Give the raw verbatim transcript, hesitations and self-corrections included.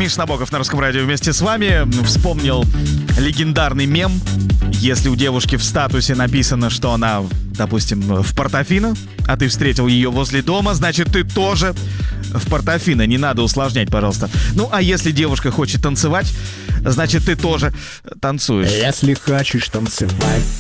Миша Набоков на Русском радио вместе с вами. Вспомнил легендарный мем. Если у девушки в статусе написано, что она, допустим, в Портофино, а ты встретил ее возле дома, значит, ты тоже в Портофино. Не надо усложнять, пожалуйста. Ну, а если девушка хочет танцевать, значит, ты тоже танцуешь. Если хочешь танцевать,